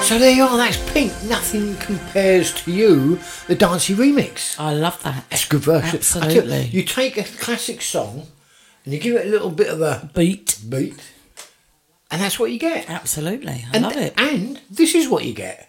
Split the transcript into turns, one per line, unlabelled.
So there you are, that's Pink. Nothing compares to you, the Dancey remix.
I love that.
That's a good version.
Absolutely.
You take a classic song and you give it a little bit of a
Beat.
and that's what you get.
Absolutely. I love it.
And this is what you get.